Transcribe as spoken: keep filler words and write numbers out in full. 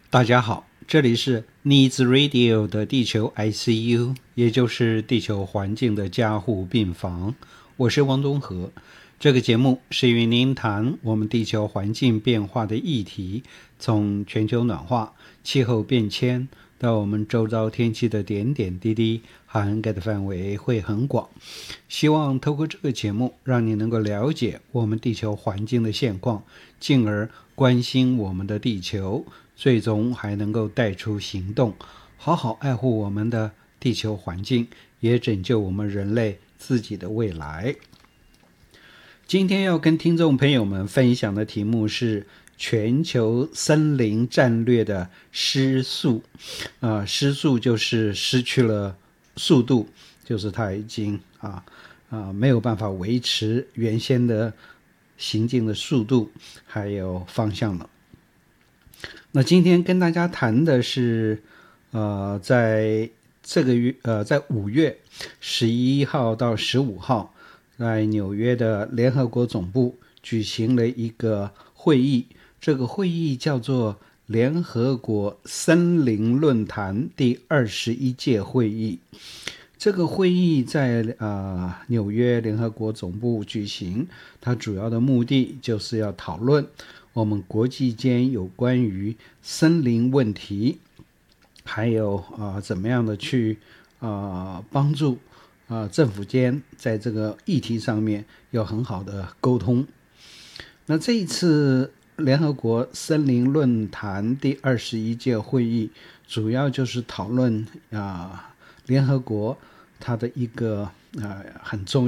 大家好，这里是 Needs Radio 的地球 I C U， 也就是地球环境的加护病房。我是王东和。这个节目是与您谈我们地球环境变化的议题，从全球暖化、气候变迁到我们周遭天气的点点滴滴，涵盖的范围会很广。希望透过这个节目，让你能够了解我们地球环境的现况，进而关心我们的地球，最终还能够带出行动，好好爱护我们的地球环境，也拯救我们人类自己的未来。今天要跟听众朋友们分享的题目是全球森林战略的失速。呃，失速就是失去了速度，就是它已经啊啊没有办法维持原先的行进的速度还有方向了。那今天跟大家谈的是，呃，在这个月，呃，在五月十一号到十五号，在纽约的联合国总部举行了一个会议，这个会议叫做联合国森林论坛第二十一届会议。这个会议在呃纽约联合国总部举行，它主要的目的就是要讨论我们国际间有关于森林问题，还有啊、呃、怎么样的去啊、呃、帮助啊、呃、政府间在这个议题上面有很好的沟通。那这一次联合国森林论坛第二十一届会议，主要就是讨论啊、呃、联合国它的一个呃很重要